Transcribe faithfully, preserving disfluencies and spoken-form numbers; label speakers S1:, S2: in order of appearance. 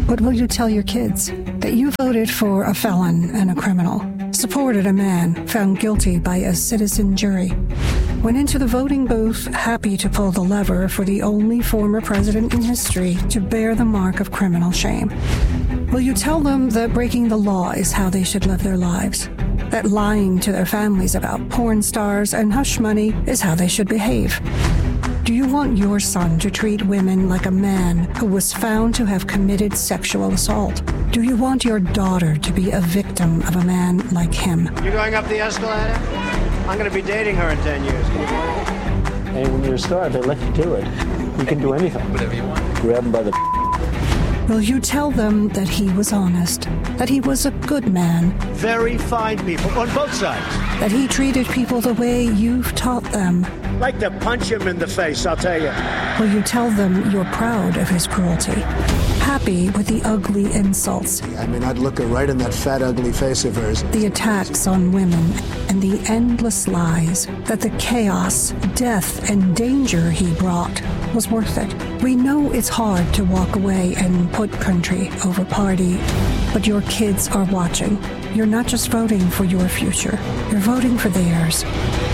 S1: What will you tell your kids? That you voted for a felon and a criminal, supported a man found guilty by a citizen jury, went into the voting booth happy to pull the lever for the only former president in history to bear the mark of criminal shame. Will you tell them that breaking the law is how they should live their lives? That lying to their families about porn stars and hush money is how they should behave? Do you want your son to treat women like a man who was found to have committed sexual assault? Do you want your daughter to be a victim of a man like him?
S2: You going up the escalator? I'm going to be dating her in ten years.
S3: And when you're a star, they let you do it. You can do anything.
S4: Whatever you want.
S3: Grab them by the...
S1: Will you tell them that he was honest, that he was a good man?
S2: Very fine people on both sides.
S1: That he treated people the way you've taught them?
S2: Like to punch him in the face, I'll tell you.
S1: Will you tell them you're proud of his cruelty? Happy with the ugly insults?
S5: I mean, I'd look her right in that fat, ugly face of hers.
S1: The attacks on women and the endless lies, that the chaos, death, and danger he brought was worth it. We know it's hard to walk away and put country over party, but your kids are watching. You're not just voting for your future, you're voting for theirs.